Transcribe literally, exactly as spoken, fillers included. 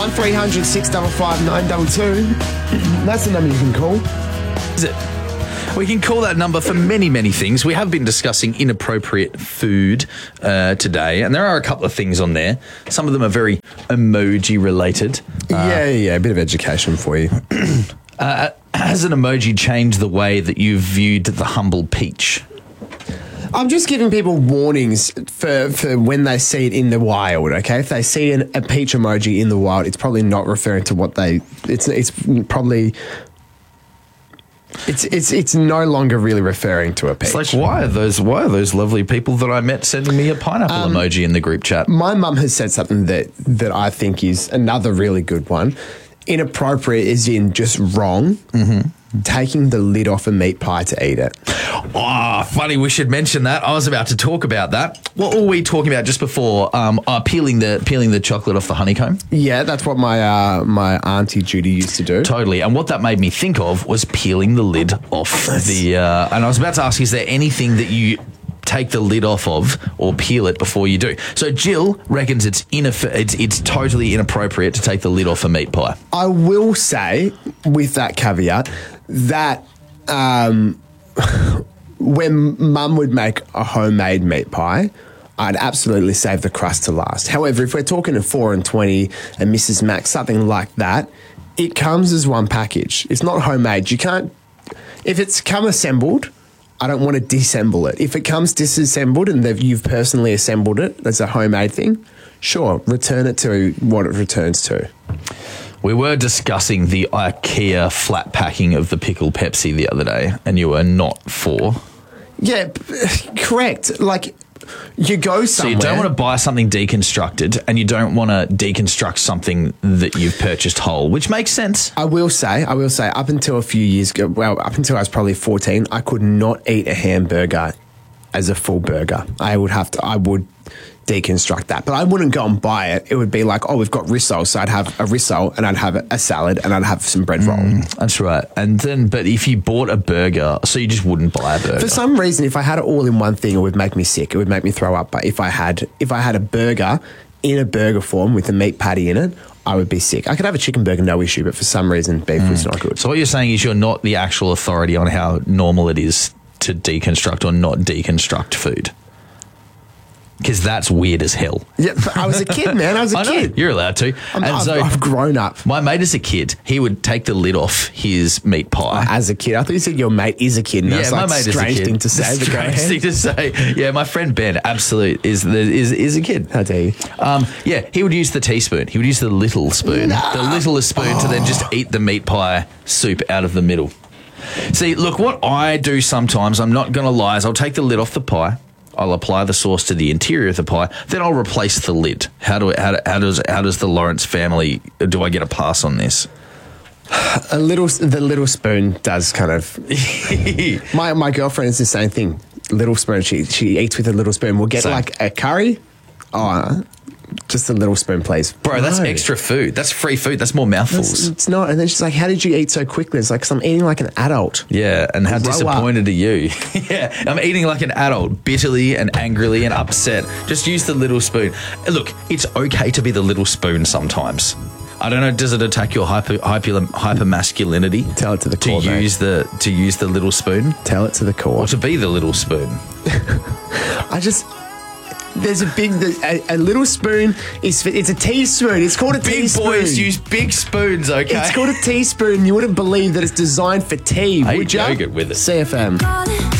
one three hundred six five five nine two two. That's the number you can call. Is it? We can call that number for many, many things. We have been discussing inappropriate food uh, today, and there are a couple of things on there. Some of them are very emoji related. Yeah, uh, yeah, a bit of education for you. uh, has an emoji changed the way that you've viewed the humble peach? I'm just giving people warnings for, for when they see it in the wild, okay? If they see an, a peach emoji in the wild, it's probably not referring to what they... It's it's probably... It's it's it's no longer really referring to a peach. It's like, why are those why are those lovely people that I met sending me a pineapple um, emoji in the group chat? My mum has said something that, that I think is another really good one. Inappropriate is in just wrong. Mm-hmm. Taking the lid off a meat pie to eat it. Oh, funny we should mention that. I was about to talk about that. What were we talking about just before? Um, uh, peeling the peeling the chocolate off the honeycomb? Yeah, that's what my uh, my auntie Judy used to do. Totally. And what that made me think of was peeling the lid off the... Uh, and I was about to ask, is there anything that you... take the lid off of or peel it before you do? So Jill reckons it's ineff- it's it's totally inappropriate to take the lid off a meat pie. I will say, with that caveat, that um, when Mum would make a homemade meat pie, I'd absolutely save the crust to last. However, if we're talking a four and twenty and Missus Max, something like that, it comes as one package. It's not homemade. You can't... If it's come assembled... I don't want to disassemble it. If it comes disassembled and you've personally assembled it as a homemade thing, sure, return it to what it returns to. We were discussing the IKEA flat packing of the pickle Pepsi the other day, and you were not for. Yeah, correct. Like, you go somewhere. So you don't want to buy something deconstructed, and you don't want to deconstruct something that you've purchased whole, which makes sense. I will say, I will say, up until a few years ago, well, up until I was probably fourteen, I could not eat a hamburger as a full burger. I would have to, I would deconstruct that, but I wouldn't go and buy it. It would be like, oh, we've got rissoles, so I'd have a rissole and I'd have a salad and I'd have some bread roll. Mm, that's right. And then, but if you bought a burger, so you just wouldn't buy a burger. For some reason, if I had it all in one thing, it would make me sick. It would make me throw up. But if I had, if I had a burger in a burger form with a meat patty in it, I would be sick. I could have a chicken burger, no issue, but for some reason, beef mm. was not good. So what you're saying is you're not the actual authority on how normal it is to deconstruct or not deconstruct food. Because that's weird as hell. Yeah, I was a kid, man. I was a I kid. Know, you're allowed to. I'm, and I've, so I've grown up. My mate as a kid, he would take the lid off his meat pie. Oh, as a kid? I thought you said your mate is a kid. And yeah, that's my like mate is a strange kid. thing to say. Strange thing to say. Yeah, my friend Ben, absolute, is is is a kid. How dare you? Um, yeah, he would use the teaspoon. He would use the little spoon. No. The littlest spoon oh. to then just eat the meat pie soup out of the middle. See, look, what I do sometimes, I'm not going to lie, is I'll take the lid off the pie. I'll apply the sauce to the interior of the pie. Then I'll replace the lid. How do how, how does how does the Lawrence family? Do I get a pass on this? A little, the little spoon does kind of. my my girlfriend is the same thing. Little spoon. She she eats with a little spoon. We'll get same. Like a curry. Oh, just a little spoon, please. Bro, that's no. extra food. That's free food. That's more mouthfuls. It's, it's not. And then she's like, how did you eat so quickly? It's like, because I'm eating like an adult. Yeah, and how Grow disappointed up. Are you? Yeah, I'm eating like an adult, bitterly and angrily and upset. Just use the little spoon. Look, it's okay to be the little spoon sometimes. I don't know, does it attack your hyper, hyper, hyper masculinity? Tell it to the core, to use mate. the To use the little spoon? Tell it to the core. Or to be the little spoon? I just... There's a big, a, a little spoon is, it's a teaspoon. It's called a big teaspoon. Big boys use big spoons, okay? It's called a teaspoon. You wouldn't believe that it's designed for tea, I would you? Yogurt with it. C F M.